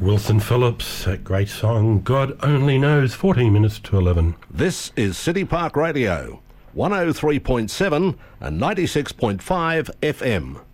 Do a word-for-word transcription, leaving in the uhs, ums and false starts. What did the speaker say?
Wilson Phillips, that great song, God Only Knows, fourteen minutes to eleven. This is City Park Radio, one oh three point seven and ninety-six point five F M.